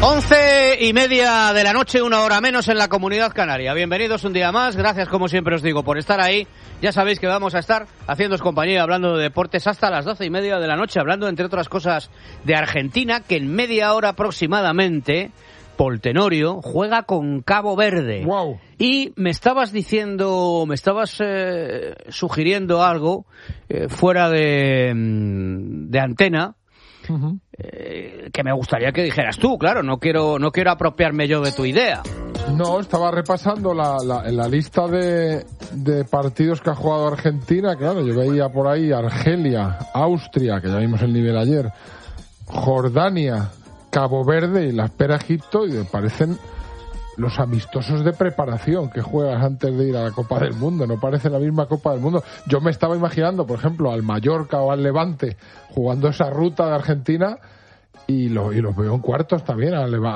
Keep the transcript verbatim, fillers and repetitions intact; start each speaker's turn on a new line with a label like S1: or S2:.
S1: Once y media de la noche, una hora menos en la Comunidad Canaria. Bienvenidos un día más, gracias como siempre os digo por estar ahí. Ya sabéis que vamos a estar haciéndoos compañía hablando de deportes hasta las doce y media de la noche, hablando entre otras cosas de Argentina, que en media hora aproximadamente Pol Tenorio juega con Cabo Verde.
S2: Wow.
S1: Y me estabas diciendo, me estabas eh, sugiriendo algo eh, fuera de, de antena. Uh-huh. Eh, que me gustaría que dijeras tú, claro, no quiero no quiero apropiarme yo de tu idea.
S2: No, estaba repasando la, la, la lista de, de partidos que ha jugado Argentina, claro, yo veía por ahí Argelia, Austria, que ya vimos el nivel ayer, Jordania, Cabo Verde y la espera Egipto, y me parecen los amistosos de preparación que juegas antes de ir a la Copa del Mundo, no parece la misma Copa del Mundo. Yo me estaba imaginando, por ejemplo, al Mallorca o al Levante jugando esa ruta de Argentina y, lo, y los veo en cuartos también, al,